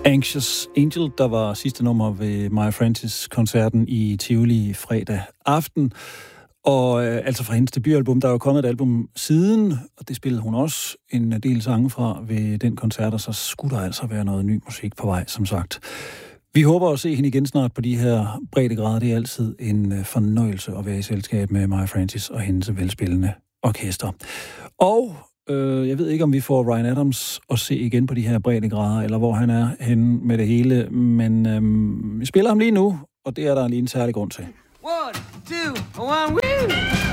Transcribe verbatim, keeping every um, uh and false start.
Anxious Angel, der var sidste nummer ved Maya Francis-koncerten i Tivoli fredag aften. Og øh, altså fra hendes debutalbum, der er jo kommet et album siden, og det spillede hun også en del sange fra ved den koncert, og så skulle der altså være noget ny musik på vej, som sagt. Vi håber at se hende igen snart på de her breddegrader. Det er altid en fornøjelse at være i selskab med Maya Francis og hendes velspillende orkester. Og øh, jeg ved ikke, om vi får Ryan Adams at se igen på de her breddegrader, eller hvor han er henne med det hele, men øh, vi spiller ham lige nu, og det er der lige en særlig grund til. One, two, one, woo!